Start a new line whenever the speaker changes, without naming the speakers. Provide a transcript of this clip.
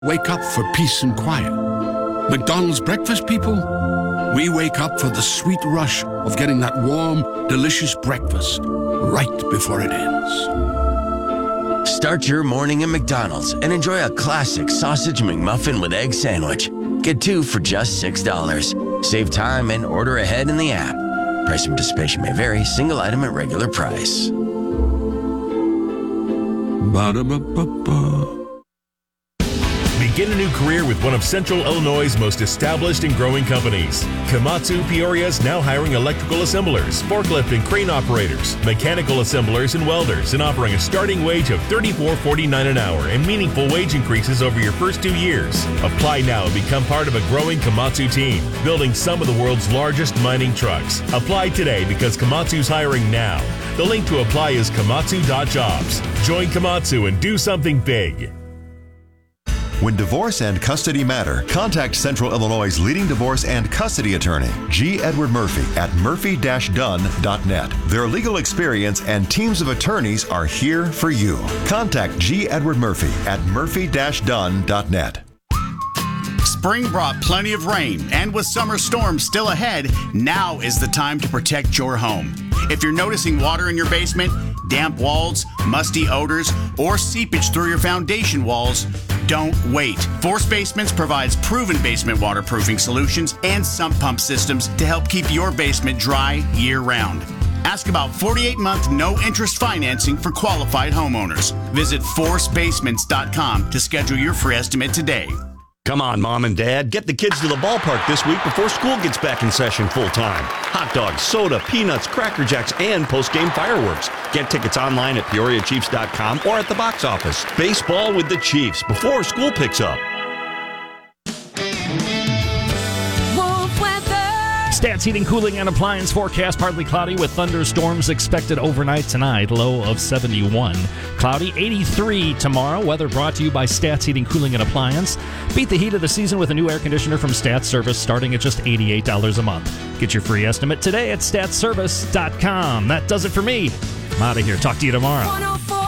wake up for peace and quiet. McDonald's breakfast people, we wake up for the sweet rush of getting that warm, delicious breakfast right before it ends.
Start your morning at McDonald's and enjoy a classic sausage McMuffin with egg sandwich. Get 2 for just $6. Save time and order ahead in the app. Price and participation may vary. Single item at regular price.
Ba-da-ba-ba-ba.
Begin a new career with one of Central Illinois' most established and growing companies. Komatsu Peoria is now hiring electrical assemblers, forklift and crane operators, mechanical assemblers, and welders, and offering a starting wage of $34.49 an hour and meaningful wage increases over your first 2 years. Apply now and become part of a growing Komatsu team, building some of the world's largest mining trucks. Apply today because Komatsu's hiring now. The link to apply is komatsu.jobs. Join Komatsu and do something big.
When divorce and custody matter, contact Central Illinois' leading divorce and custody attorney, G. Edward Murphy, at murphy-dunn.net. Their legal experience and teams of attorneys are here for you. Contact G. Edward Murphy at murphy-dunn.net.
Spring brought plenty of rain, and with summer storms still ahead, now is the time to protect your home. If you're noticing water in your basement, damp walls, musty odors, or seepage through your foundation walls, don't wait. Force Basements provides proven basement waterproofing solutions and sump pump systems to help keep your basement dry year-round. Ask about 48-month no-interest financing for qualified homeowners. Visit forcebasements.com to schedule your free estimate today.
Come on, Mom and Dad. Get the kids to the ballpark this week before school gets back in session full-time. Hot dogs, soda, peanuts, Cracker Jacks, and post-game fireworks. Get tickets online at PeoriaChiefs.com or at the box office. Baseball with the Chiefs before school picks up.
Stats Heating, Cooling, and Appliance forecast. Partly cloudy with thunderstorms expected overnight tonight. Low of 71. Cloudy, 83 tomorrow. Weather brought to you by Stats Heating, Cooling, and Appliance. Beat the heat of the season with a new air conditioner from Stats Service starting at just $88 a month. Get your free estimate today at statsservice.com. That does it for me. I'm out of here. Talk to you tomorrow.